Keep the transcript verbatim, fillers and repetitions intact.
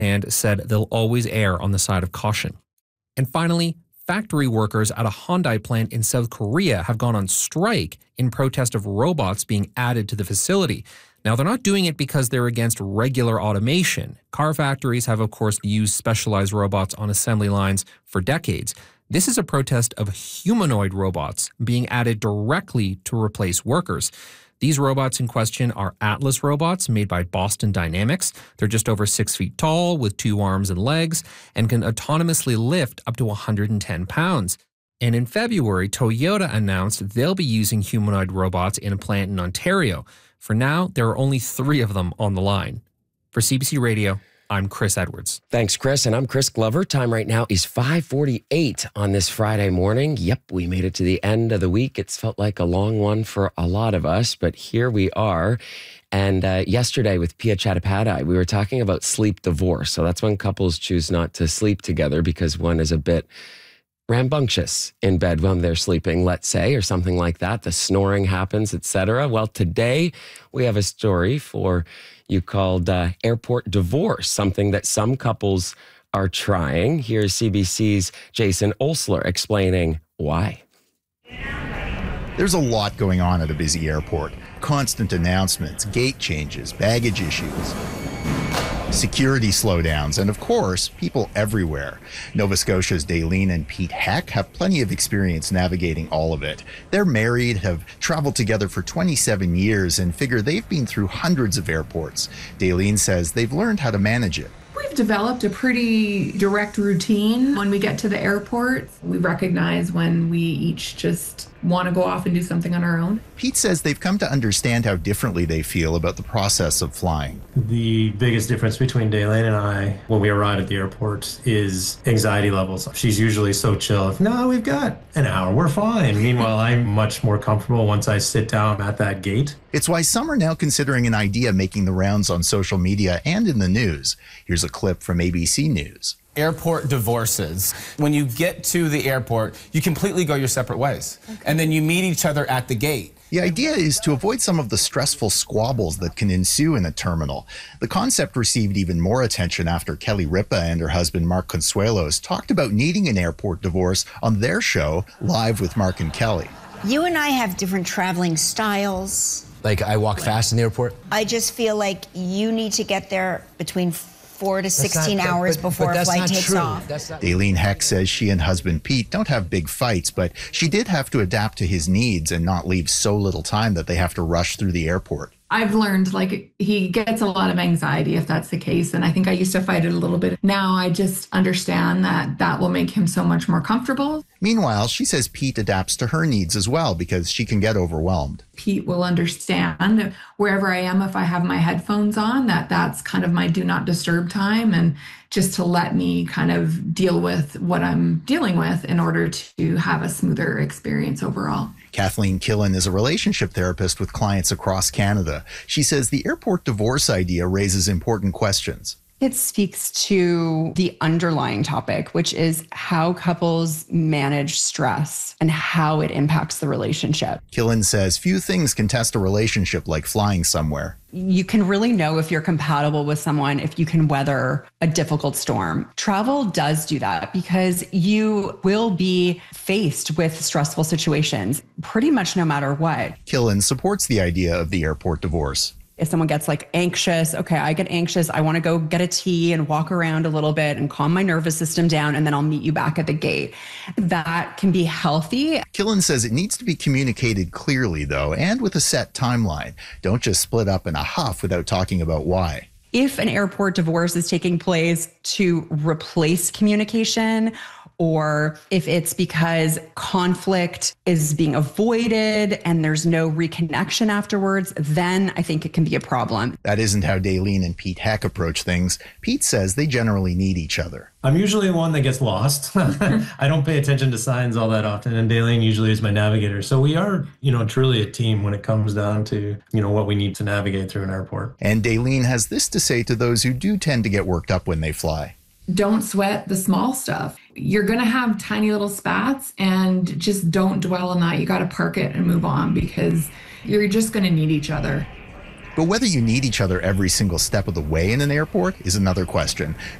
and said they'll always err on the side of caution. And finally, factory workers at a Hyundai plant in South Korea have gone on strike in protest of robots being added to the facility. Now, they're not doing it because they're against regular automation. Car factories have, of course, used specialized robots on assembly lines for decades. This is a protest of humanoid robots being added directly to replace workers. These robots in question are Atlas robots made by Boston Dynamics. They're just over six feet tall with two arms and legs and can autonomously lift up to one hundred ten pounds. And in February, Toyota announced they'll be using humanoid robots in a plant in Ontario. For now, there are only three of them on the line. For C B C Radio, I'm Chris Edwards. Thanks, Chris. And I'm Chris Glover. Time right now is five forty-eight on this Friday morning. Yep, we made it to the end of the week. It's felt like a long one for a lot of us, but here we are. And uh, yesterday with Pia Chattopadhyay, we were talking about sleep divorce. So that's when couples choose not to sleep together because one is a bit rambunctious in bed when they're sleeping, let's say, or something like that. The snoring happens, et cetera. Well, today we have a story for you called uh, airport divorce, something that some couples are trying. Here's C B C's Jason Olsler explaining why. There's a lot going on at a busy airport. Constant announcements, gate changes, baggage issues, security slowdowns, and of course, people everywhere. Nova Scotia's Daleen and Pete Heck have plenty of experience navigating all of it. They're married, have traveled together for twenty-seven years, and figure they've been through hundreds of airports. Daleen says they've learned how to manage it. We've developed a pretty direct routine when we get to the airport. We recognize when we each just want to go off and do something on our own. Pete says they've come to understand how differently they feel about the process of flying. The biggest difference between Daleen and I when we arrive at the airport is anxiety levels. She's usually so chill. No, we've got an hour, we're fine. Meanwhile, I'm much more comfortable once I sit down at that gate. It's why some are now considering an idea making the rounds on social media and in the news. Here's a clip from A B C News. Airport divorces. When you get to the airport, you completely go your separate ways. Okay. And then you meet each other at the gate. The idea is to avoid some of the stressful squabbles that can ensue in a terminal. The concept received even more attention after Kelly Ripa and her husband Mark Consuelos talked about needing an airport divorce on their show, Live with Mark and Kelly. You and I have different traveling styles. Like I walk fast in the airport? I just feel like you need to get there between four to sixteen not, hours but, before but a flight takes true. off. Daleen Heck says she and husband Pete don't have big fights, but she did have to adapt to his needs and not leave so little time that they have to rush through the airport. I've learned, like, he gets a lot of anxiety if that's the case. And I think I used to fight it a little bit. Now I just understand that that will make him so much more comfortable. Meanwhile, she says Pete adapts to her needs as well because she can get overwhelmed. Pete will understand wherever I am, if I have my headphones on, that that's kind of my do not disturb time, and just to let me kind of deal with what I'm dealing with in order to have a smoother experience overall. Kathleen Killen is a relationship therapist with clients across Canada. She says the airport divorce idea raises important questions. It speaks to the underlying topic, which is how couples manage stress and how it impacts the relationship. Killen says few things can test a relationship like flying somewhere. You can really know if you're compatible with someone if you can weather a difficult storm. Travel does do that because you will be faced with stressful situations pretty much no matter what. Killen supports the idea of the airport divorce. If someone gets like anxious, okay, I get anxious, I want to go get a tea and walk around a little bit and calm my nervous system down, and then I'll meet you back at the gate. That can be healthy. Killen says it needs to be communicated clearly, though, and with a set timeline. Don't just split up in a huff without talking about why. If an airport divorce is taking place to replace communication, or if it's because conflict is being avoided and there's no reconnection afterwards, then I think it can be a problem. That isn't how Daleen and Pete Heck approach things. Pete says they generally need each other. I'm usually the one that gets lost. I don't pay attention to signs all that often, and Daleen usually is my navigator. So we are, you know, truly a team when it comes down to, you know, what we need to navigate through an airport. And Daleen has this to say to those who do tend to get worked up when they fly. Don't sweat the small stuff. You're going to have tiny little spats, and just don't dwell on that. You got to park it and move on because you're just going to need each other. But whether you need each other every single step of the way in an airport is another question.